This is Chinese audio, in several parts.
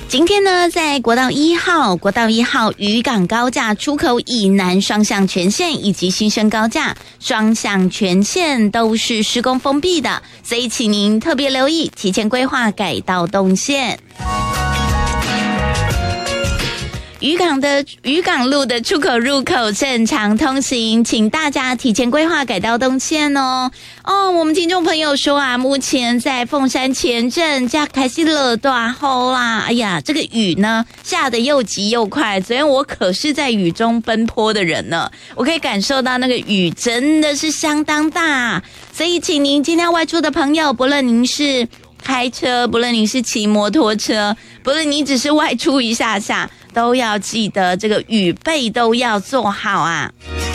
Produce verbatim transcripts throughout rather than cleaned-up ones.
今天呢，在国道一号、国道一号渔港高架出口以南双向全线以及新生高架双向全线都是施工封闭的，所以请您特别留意，提前规划改道动线。渔港的渔港路的出口入口正常通行，请大家提前规划改道动线哦。哦，我们听众朋友说啊，目前在凤山前镇加开始落大雨啦，哎呀，这个雨呢下得又急又快。昨天我可是在雨中奔波的人呢，我可以感受到那个雨真的是相当大，所以请您今天外出的朋友，不论您是开车，不论您是骑摩托车，不论你只是外出一下下，都要记得这个雨备都要做好啊。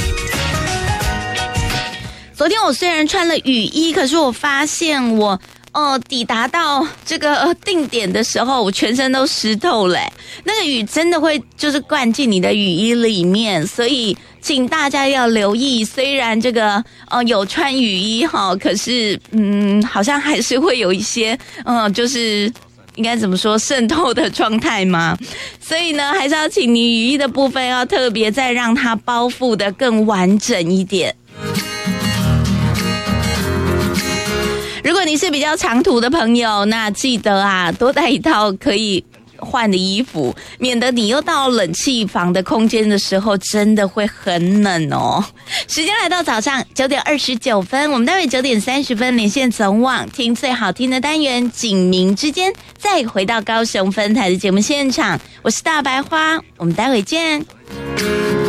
昨天我虽然穿了雨衣，可是我发现我哦抵达到这个定点的时候，我全身都湿透了。那个雨真的会就是灌进你的雨衣里面，所以请大家要留意。虽然这个呃有穿雨衣哈，可是嗯好像还是会有一些嗯、呃、就是应该怎么说渗透的状态嘛。所以呢，还是要请你雨衣的部分要特别再让它包覆的更完整一点。如果你是比较长途的朋友，那记得啊，多带一套可以换的衣服，免得你又到冷气房的空间的时候，真的会很冷哦。时间来到早上九点二十九分，我们待会九点三十分连线总网，听最好听的单元警民之间，再回到高雄分台的节目现场，我是大白花，我们待会见。